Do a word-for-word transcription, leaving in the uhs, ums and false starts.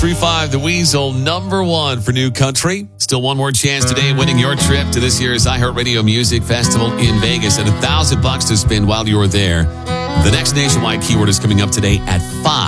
three five, The Weasel, number one for New Country. Still one more chance today at winning your trip to this year's iHeartRadio Music Festival in Vegas, and a thousand bucks to spend while you're there. The next nationwide keyword is coming up today at five.